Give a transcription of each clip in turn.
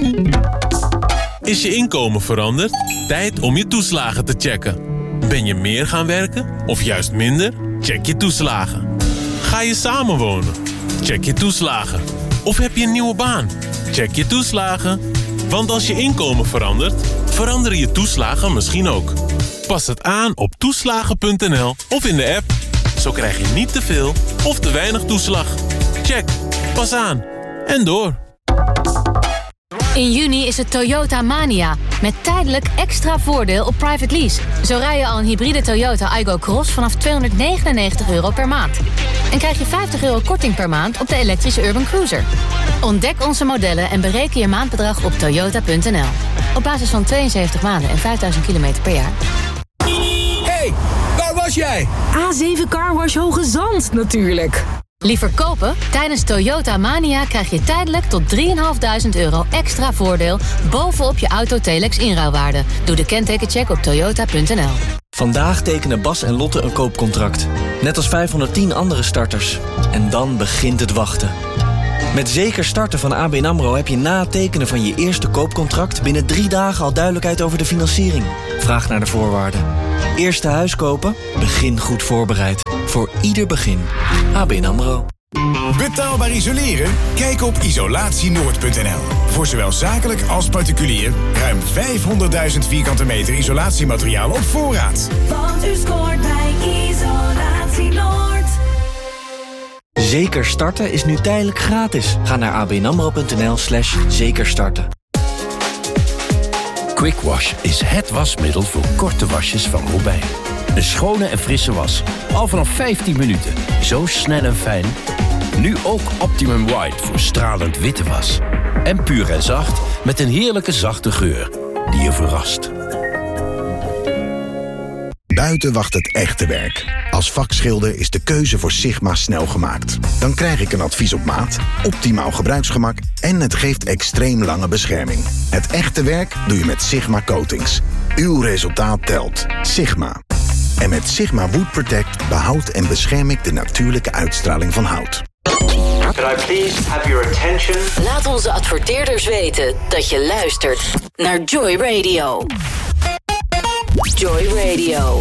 Is je inkomen veranderd? Tijd om je toeslagen te checken. Ben je meer gaan werken of juist minder? Check je toeslagen. Ga je samenwonen? Check je toeslagen. Of heb je een nieuwe baan? Check je toeslagen. Want als je inkomen verandert, veranderen je toeslagen misschien ook. Pas het aan op toeslagen.nl of in de app. Zo krijg je niet te veel of te weinig toeslag. Check. Pas aan. En door. In juni is het Toyota Mania. Met tijdelijk extra voordeel op private lease. Zo rij je al een hybride Toyota Aygo Cross vanaf €299 per maand. En krijg je €50 korting per maand op de elektrische Urban Cruiser. Ontdek onze modellen en bereken je maandbedrag op toyota.nl. Op basis van 72 maanden en 5000 kilometer per jaar. Hey, waar was jij? A7 Carwash Hoge Zand, natuurlijk. Liever kopen? Tijdens Toyota Mania krijg je tijdelijk tot €3.500 extra voordeel bovenop je auto Telex inruilwaarde. Doe de kentekencheck op toyota.nl. Vandaag tekenen Bas en Lotte een koopcontract. Net als 510 andere starters. En dan begint het wachten. Met Zeker Starten van ABN AMRO heb je na het tekenen van je eerste koopcontract binnen 3 dagen al duidelijkheid over de financiering. Vraag naar de voorwaarden. Eerste huis kopen? Begin goed voorbereid. Voor ieder begin. ABN AMRO. Betaalbaar isoleren? Kijk op isolatienoord.nl. Voor zowel zakelijk als particulier ruim 500.000 vierkante meter isolatiemateriaal op voorraad. Want u scoort bij Isolatienoord. Zeker Starten is nu tijdelijk gratis. Ga naar abnamro.nl/zekerstarten. Quick Wash is het wasmiddel voor korte wasjes van Robijn. Een schone en frisse was. Al vanaf 15 minuten. Zo snel en fijn. Nu ook Optimum White voor stralend witte was. En puur en zacht met een heerlijke zachte geur die je verrast. Buiten wacht het echte werk. Als vakschilder is de keuze voor Sigma snel gemaakt. Dan krijg ik een advies op maat, optimaal gebruiksgemak en het geeft extreem lange bescherming. Het echte werk doe je met Sigma Coatings. Uw resultaat telt. Sigma. En met Sigma Wood Protect behoud en bescherm ik de natuurlijke uitstraling van hout. Could I please have your attention? Laat onze adverteerders weten dat je luistert naar Joy Radio. Joy Radio.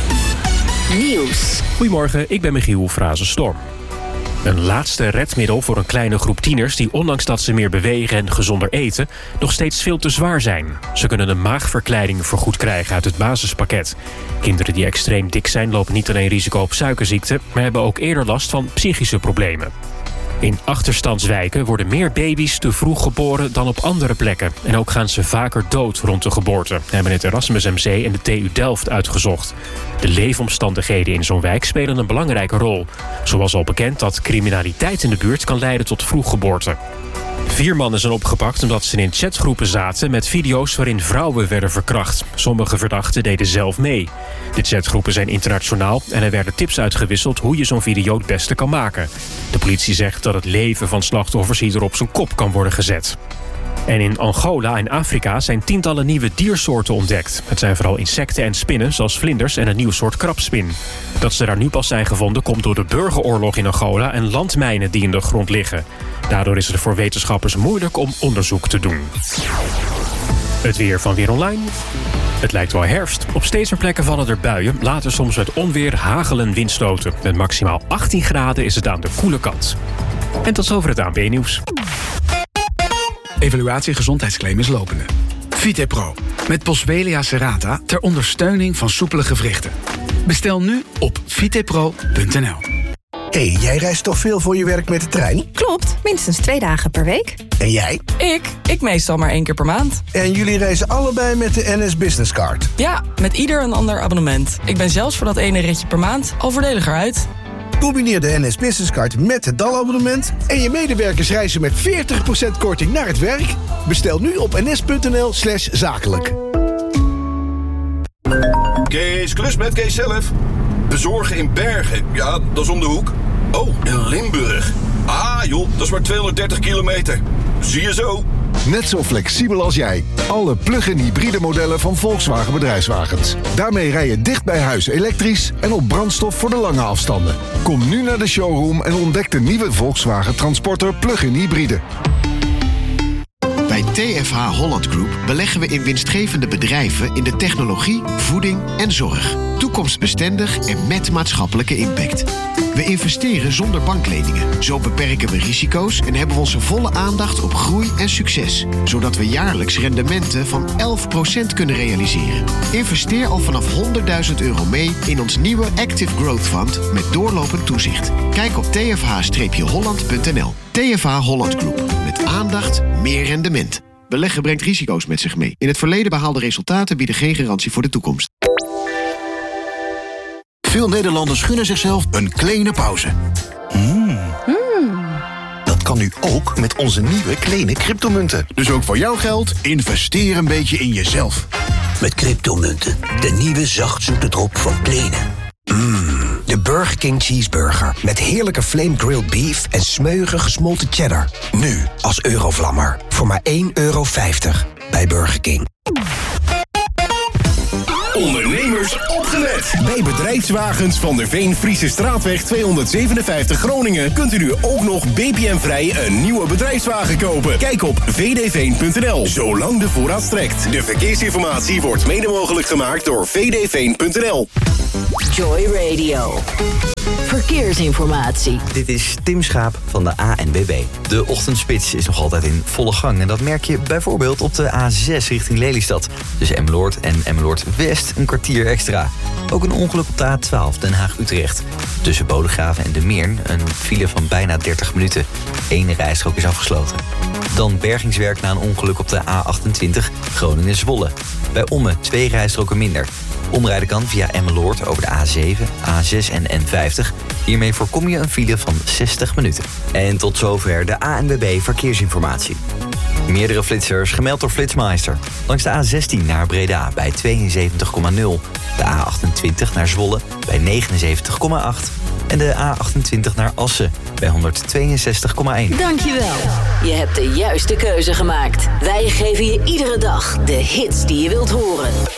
Nieuws. Goedemorgen, ik ben Michiel Frazenstorm. Een laatste redmiddel voor een kleine groep tieners die ondanks dat ze meer bewegen en gezonder eten, nog steeds veel te zwaar zijn. Ze kunnen een maagverkleiding vergoed krijgen uit het basispakket. Kinderen die extreem dik zijn lopen niet alleen risico op suikerziekte, maar hebben ook eerder last van psychische problemen. In achterstandswijken worden meer baby's te vroeg geboren dan op andere plekken. En ook gaan ze vaker dood rond de geboorte, hebben het Erasmus MC en de TU Delft uitgezocht. De leefomstandigheden in zo'n wijk spelen een belangrijke rol. Zoals al bekend dat criminaliteit in de buurt kan leiden tot vroeggeboorte. 4 mannen zijn opgepakt omdat ze in chatgroepen zaten met video's waarin vrouwen werden verkracht. Sommige verdachten deden zelf mee. De chatgroepen zijn internationaal en er werden tips uitgewisseld hoe je zo'n video het beste kan maken. De politie zegt dat het leven van slachtoffers hierdoor op zijn kop kan worden gezet. En in Angola in Afrika zijn tientallen nieuwe diersoorten ontdekt. Het zijn vooral insecten en spinnen zoals vlinders en een nieuw soort krabspin. Dat ze daar nu pas zijn gevonden komt door de burgeroorlog in Angola en landmijnen die in de grond liggen. Daardoor is het voor wetenschappers moeilijk om onderzoek te doen. Het weer van Weer Online. Het lijkt wel herfst. Op steeds meer plekken vallen er buien. Later soms met onweer, hagel en windstoten. Met maximaal 18 graden is het aan de koele kant. En tot zover het ANP-nieuws. Evaluatie gezondheidsclaim is lopende. VitePro. Met Boswellia serrata ter ondersteuning van soepele gewrichten. Bestel nu op vitepro.nl. Hey, jij reist toch veel voor je werk met de trein? Klopt, minstens 2 dagen per week. En jij? Ik meestal maar 1 keer per maand. En jullie reizen allebei met de NS Business Card? Ja, met ieder een ander abonnement. Ik ben zelfs voor dat ene ritje per maand al voordeliger uit. Combineer de NS Business Card met het DAL-abonnement en je medewerkers reizen met 40% korting naar het werk. Bestel nu op ns.nl/zakelijk. Kees, klus met Kees zelf. Bezorgen in Bergen, ja, dat is om de hoek. Oh, in Limburg. Ah joh, dat is maar 230 kilometer. Zie je zo. Net zo flexibel als jij. Alle plug-in hybride modellen van Volkswagen Bedrijfswagens. Daarmee rij je dicht bij huis elektrisch en op brandstof voor de lange afstanden. Kom nu naar de showroom en ontdek de nieuwe Volkswagen Transporter plug-in hybride. Bij TFH Holland Group beleggen we in winstgevende bedrijven in de technologie, voeding en zorg. Toekomstbestendig en met maatschappelijke impact. We investeren zonder bankleningen. Zo beperken we risico's en hebben we onze volle aandacht op groei en succes. Zodat we jaarlijks rendementen van 11% kunnen realiseren. Investeer al vanaf €100.000 mee in ons nieuwe Active Growth Fund met doorlopend toezicht. Kijk op tfh-holland.nl. TFH Holland Group. Met aandacht, meer rendement. Beleggen brengt risico's met zich mee. In het verleden behaalde resultaten bieden geen garantie voor de toekomst. Veel Nederlanders gunnen zichzelf een kleine pauze. Dat kan nu ook met onze nieuwe kleine cryptomunten. Dus ook voor jouw geld, investeer een beetje in jezelf. Met cryptomunten, de nieuwe zachtzoete drop van Kleene. De Burger King Cheeseburger. Met heerlijke flame grilled beef en smeuige gesmolten cheddar. Nu als Eurovlammer. Voor maar €1,50 bij Burger King. Ondernemers opgelet! Bij Bedrijfswagens van der Veen Friese Straatweg 257 Groningen kunt u nu ook nog BPM-vrij een nieuwe bedrijfswagen kopen. Kijk op vdveen.nl, zolang de voorraad strekt. De verkeersinformatie wordt mede mogelijk gemaakt door vdveen.nl. Joy Radio. Verkeersinformatie. Dit is Tim Schaap van de ANWB. De ochtendspits is nog altijd in volle gang. En dat merk je bijvoorbeeld op de A6 richting Lelystad. Tussen Emmeloord en Emmeloord West een kwartier extra. Ook een ongeluk op de A12 Den Haag-Utrecht. Tussen Bodegraven en De Meern een file van bijna 30 minuten. 1 rijstrook is afgesloten. Dan bergingswerk na een ongeluk op de A28 Groningen-Zwolle. Bij Ommen 2 rijstroken minder. Omrijden kan via Emmeloord over de A7, A6 en N50. Hiermee voorkom je een file van 60 minuten. En tot zover de ANWB Verkeersinformatie. Meerdere flitsers gemeld door Flitsmeister. Langs de A16 naar Breda bij 72,0. De A28 naar Zwolle bij 79,8. En de A28 naar Assen bij 162,1. Dankjewel. Je hebt de juiste keuze gemaakt. Wij geven je iedere dag de hits die je wilt horen.